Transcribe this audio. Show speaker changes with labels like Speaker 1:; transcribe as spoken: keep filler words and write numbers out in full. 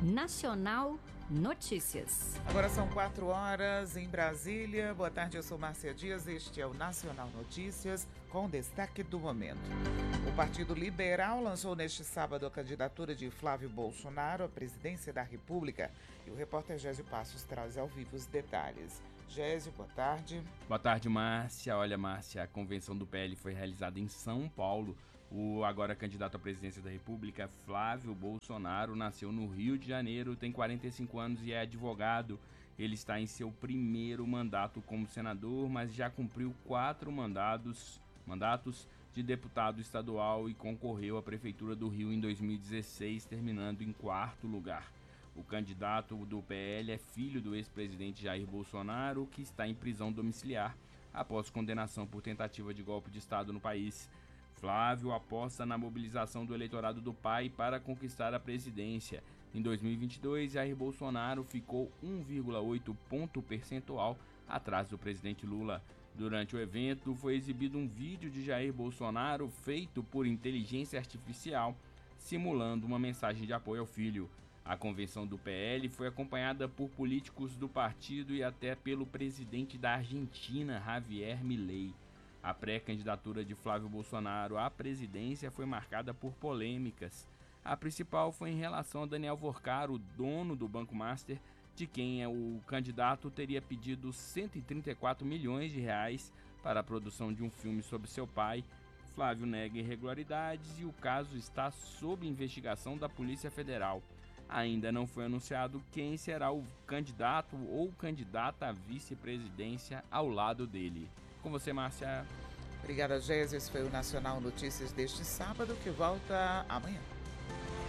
Speaker 1: Nacional Notícias.
Speaker 2: Agora são quatro horas em Brasília. Boa tarde, eu sou Márcia Dias. Este é o Nacional Notícias, com destaque do momento. O Partido Liberal lançou neste sábado a candidatura de Flávio Bolsonaro à presidência da República. E o repórter Gésio Passos traz ao vivo os detalhes. Gésio, boa tarde.
Speaker 3: Boa tarde, Márcia. Olha, Márcia, a convenção do P L foi realizada em São Paulo. O agora candidato à presidência da República, Flávio Bolsonaro, nasceu no Rio de Janeiro, tem quarenta e cinco anos e é advogado. Ele está em seu primeiro mandato como senador, mas já cumpriu quatro mandados, mandatos de deputado estadual e concorreu à Prefeitura do Rio em dois mil e dezesseis, terminando em quarto lugar. O candidato do P L é filho do ex-presidente Jair Bolsonaro, que está em prisão domiciliar após condenação por tentativa de golpe de Estado no país. Flávio aposta na mobilização do eleitorado do pai para conquistar a presidência. Em dois mil e vinte e dois, Jair Bolsonaro ficou um vírgula oito ponto percentual atrás do presidente Lula. Durante o evento, foi exibido um vídeo de Jair Bolsonaro feito por inteligência artificial, simulando uma mensagem de apoio ao filho. A convenção do P L foi acompanhada por políticos do partido e até pelo presidente da Argentina, Javier Milei. A pré-candidatura de Flávio Bolsonaro à presidência foi marcada por polêmicas. A principal foi em relação a Daniel Vorcaro, dono do Banco Master, de quem o candidato teria pedido cento e trinta e quatro milhões de reais para a produção de um filme sobre seu pai. Flávio nega irregularidades e o caso está sob investigação da Polícia Federal. Ainda não foi anunciado quem será o candidato ou candidata à vice-presidência ao lado dele. Com você, Márcia.
Speaker 2: Obrigada, Gésio. Esse foi o Nacional Notícias deste sábado, que volta amanhã.